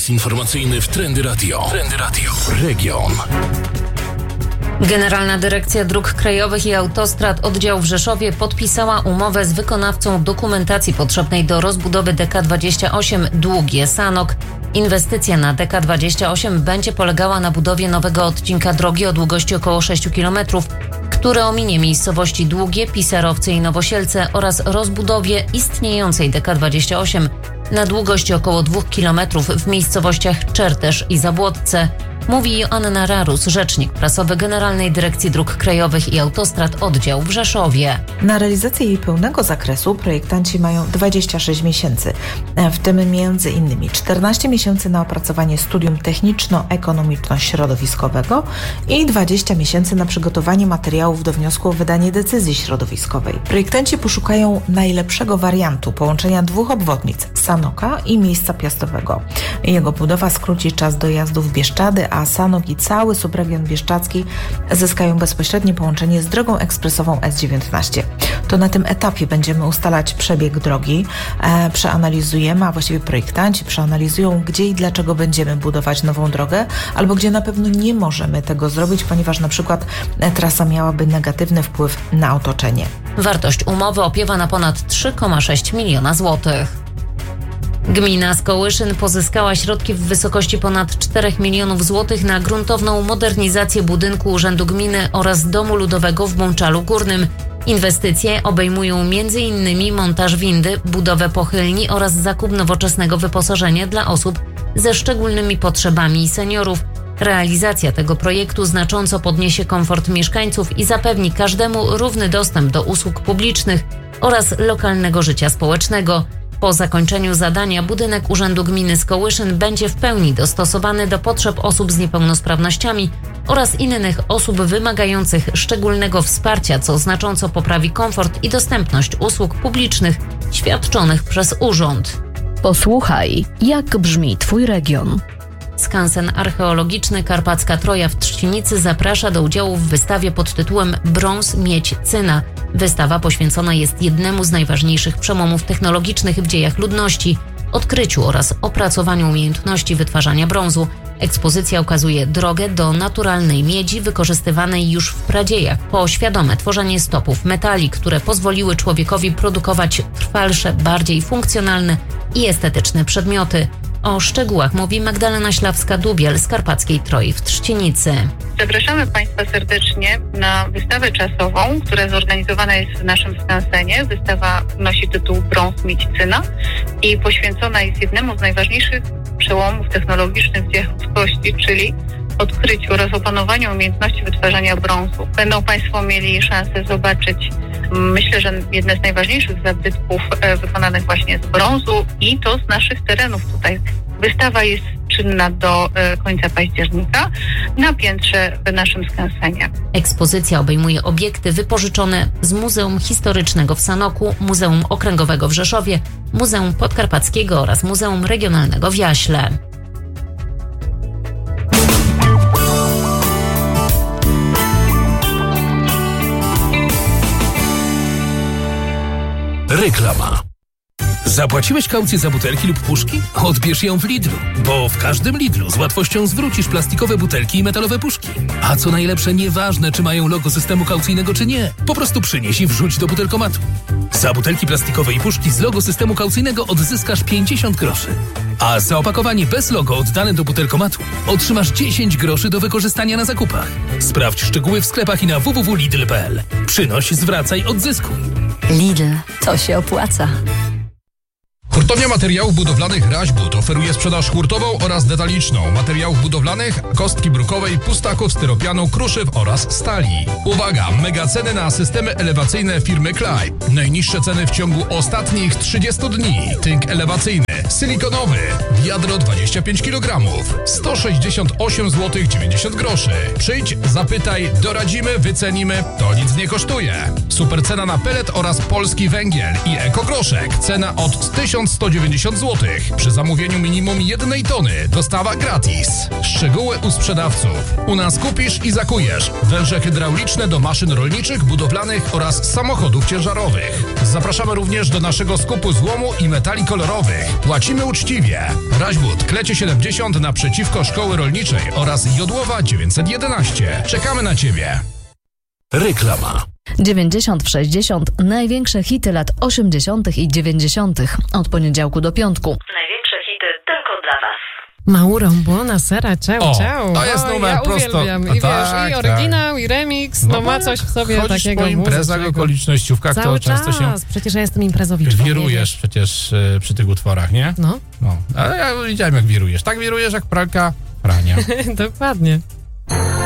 Serwis informacyjny w Trendy Radio. Trendy Radio. Region. Generalna Dyrekcja Dróg Krajowych i Autostrad Oddział w Rzeszowie podpisała umowę z wykonawcą dokumentacji potrzebnej do rozbudowy DK28 Długie Sanok. Inwestycja na DK28 będzie polegała na budowie nowego odcinka drogi o długości około 6 km, który ominie miejscowości Długie, Pisarowce i Nowosielce oraz rozbudowie istniejącej DK28 na długości około 2 km w miejscowościach Czertesz i Zabłotce. Mówi Joanna Rarus, rzecznik prasowy Generalnej Dyrekcji Dróg Krajowych i Autostrad Oddział w Rzeszowie. Na realizację jej pełnego zakresu projektanci mają 26 miesięcy, w tym m.in. 14 miesięcy na opracowanie studium techniczno-ekonomiczno-środowiskowego i 20 miesięcy na przygotowanie materiałów do wniosku o wydanie decyzji środowiskowej. Projektanci poszukają najlepszego wariantu połączenia dwóch obwodnic, Sanoka i miejsca piastowego. Jego budowa skróci czas dojazdu w Bieszczady, a Sanok i cały subregion bieszczadzki zyskają bezpośrednie połączenie z drogą ekspresową S19. To na tym etapie będziemy ustalać przebieg drogi, przeanalizujemy, a właściwie projektanci przeanalizują, gdzie i dlaczego będziemy budować nową drogę, albo gdzie na pewno nie możemy tego zrobić, ponieważ na przykład trasa miałaby negatywny wpływ na otoczenie. Wartość umowy opiewa na ponad 3,6 miliona złotych. Gmina Skołyszyn pozyskała środki w wysokości ponad 4 milionów złotych na gruntowną modernizację budynku Urzędu Gminy oraz Domu Ludowego w Bączalu Górnym. Inwestycje obejmują m.in. montaż windy, budowę pochylni oraz zakup nowoczesnego wyposażenia dla osób ze szczególnymi potrzebami i seniorów. Realizacja tego projektu znacząco podniesie komfort mieszkańców i zapewni każdemu równy dostęp do usług publicznych oraz lokalnego życia społecznego. Po zakończeniu zadania budynek Urzędu Gminy Skołyszyn będzie w pełni dostosowany do potrzeb osób z niepełnosprawnościami oraz innych osób wymagających szczególnego wsparcia, co znacząco poprawi komfort i dostępność usług publicznych świadczonych przez urząd. Posłuchaj, jak brzmi Twój region. Skansen archeologiczny Karpacka Troja w Trzcinicy zaprasza do udziału w wystawie pod tytułem Brąz, miedź, cyna. Wystawa poświęcona jest jednemu z najważniejszych przełomów technologicznych w dziejach ludności – odkryciu oraz opracowaniu umiejętności wytwarzania brązu. Ekspozycja ukazuje drogę do naturalnej miedzi wykorzystywanej już w pradziejach po świadome tworzenie stopów metali, które pozwoliły człowiekowi produkować trwalsze, bardziej funkcjonalne i estetyczne przedmioty. O szczegółach mówi Magdalena Ślawska-Dubiel z Karpackiej Troi w Trzcinicy. Zapraszamy Państwa serdecznie na wystawę czasową, która zorganizowana jest w naszym skansenie. Wystawa nosi tytuł Brąz, miedź, cyna i poświęcona jest jednemu z najważniejszych przełomów technologicznych w dziejach ludzkości, czyli odkryciu oraz opanowaniu umiejętności wytwarzania brązu. Będą Państwo mieli szansę zobaczyć, myślę, że jedne z najważniejszych zabytków wykonanych właśnie z brązu i to z naszych terenów tutaj. Wystawa jest czynna do końca października na piętrze w naszym skansenie. Ekspozycja obejmuje obiekty wypożyczone z Muzeum Historycznego w Sanoku, Muzeum Okręgowego w Rzeszowie, Muzeum Podkarpackiego oraz Muzeum Regionalnego w Jaśle. Reklama. Zapłaciłeś kaucję za butelki lub puszki? Odbierz ją w Lidlu, bo w każdym Lidlu z łatwością zwrócisz plastikowe butelki i metalowe puszki. A co najlepsze, nieważne czy mają logo systemu kaucyjnego czy nie, po prostu przynieś i wrzuć do butelkomatu. Za butelki plastikowe i puszki z logo systemu kaucyjnego odzyskasz 50 groszy. A za opakowanie bez logo oddane do butelkomatu otrzymasz 10 groszy do wykorzystania na zakupach. Sprawdź szczegóły w sklepach i na www.lidl.pl. Przynoś, zwracaj, odzyskuj. Lidl, to się opłaca. Hurtownia Materiałów Budowlanych Raźbud oferuje sprzedaż hurtową oraz detaliczną materiałów budowlanych, kostki brukowej, pustaków, styropianu, kruszyw oraz stali. Uwaga! Mega ceny na systemy elewacyjne firmy Klaj. Najniższe ceny w ciągu ostatnich 30 dni. Tynk elewacyjny, silikonowy, wiadro 25 kg, 168 zł 90 groszy. Przyjdź, zapytaj, doradzimy, wycenimy, to nic nie kosztuje. Super cena na pelet oraz polski węgiel i ekogroszek. Cena od 1190 zł. Przy zamówieniu minimum 1 tony. Dostawa gratis. Szczegóły u sprzedawców. U nas kupisz i zakujesz. Węże hydrauliczne do maszyn rolniczych, budowlanych oraz samochodów ciężarowych. Zapraszamy również do naszego skupu złomu i metali kolorowych. Płacimy uczciwie. Raźbut, Klecie 70 naprzeciwko Szkoły Rolniczej oraz Jodłowa 911. Czekamy na Ciebie. Reklama. 90 w 60. Największe hity lat 80. i 90. Od poniedziałku do piątku. Największe hity tylko dla Was. Mauro Buonasera, ciao, ciao. To jest numer ja prosto. uwielbiam. I wiesz, i oryginał, i remix, no ma coś w sobie chodzisz takiego po imprezach, muzycznego. okolicznościówkach, Cały to często czas. się Przecież ja jestem imprezowiczką. wirujesz przecież przy tych utworach, nie? No, No, ale ja widziałem jak wirujesz. Tak wirujesz jak pralka prania. dokładnie.